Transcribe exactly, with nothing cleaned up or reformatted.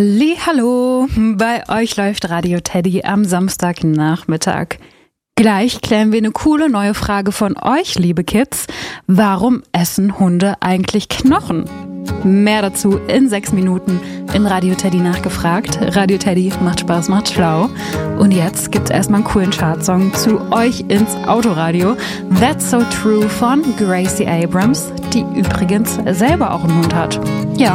Hallo, bei euch läuft Radio Teddy am Samstagnachmittag. Gleich klären wir eine coole neue Frage von euch, liebe Kids. Warum essen Hunde eigentlich Knochen? Mehr dazu in sechs Minuten in Radio Teddy nachgefragt. Radio Teddy macht Spaß, macht schlau. Und jetzt gibt's erstmal einen coolen Chartsong zu euch ins Autoradio. That's So True von Gracie Abrams, die übrigens selber auch einen Hund hat. Ja.